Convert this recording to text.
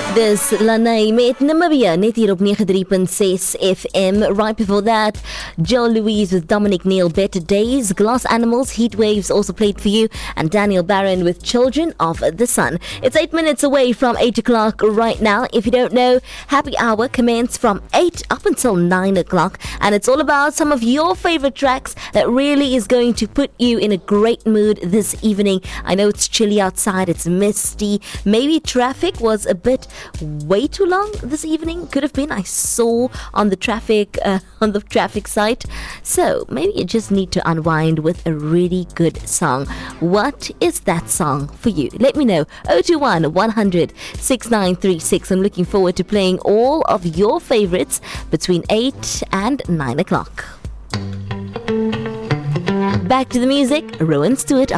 Dis Lanai met Namibia, net hier op 93.6 FM. Right before that, Joel Louise with Dominic Neal, Better Days. Glass Animals, Heat Waves also played for you. And Daniel Barron with Children of the Sun. It's 8 minutes away from 8 o'clock right now. If you don't know, Happy Hour commences from 8 up until 9 o'clock. And it's all about some of your favorite tracks that really is going to put you in a great mood this evening. I know it's chilly outside, it's misty. Maybe traffic was a bit way too long this evening. Could have been. I saw on the traffic site. So maybe you just need to unwind with a really good song. What is that song for you? Let me know. 021 100 6936. I'm looking forward to playing all of your favorites between 8 and 9 o'clock. Back to the music. Rowan Stewart.